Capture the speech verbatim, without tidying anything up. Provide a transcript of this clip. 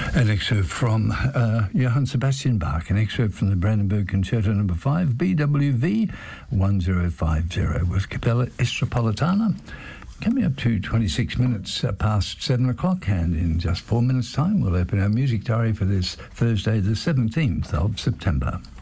An excerpt from uh, Johann Sebastian Bach, an excerpt from the Brandenburg Concerto Number Five, B W V one zero five zero, with Capella Estropolitana. Coming up to twenty-six minutes uh, past seven o'clock, and in just four minutes' time, we'll open our music diary for this Thursday, the seventeenth of September.